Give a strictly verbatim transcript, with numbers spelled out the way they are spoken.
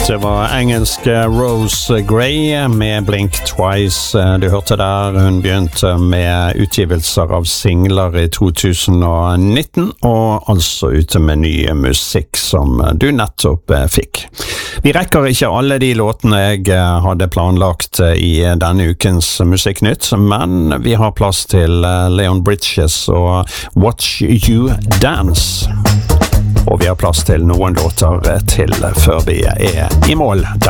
Det var engelske Rose Gray med Blink Twice. Du hørte der hun begynte med utgivelser av singler i to tusen nitten, og altså ute med ny musikk som du nettopp fikk. Vi rekker ikke alle de låtene jeg hadde planlagt i denne ukens Musikknytt, men vi har plass til Leon Bridges og Watch You Dance. Og vi har plass til noen låter til før vi er i mål.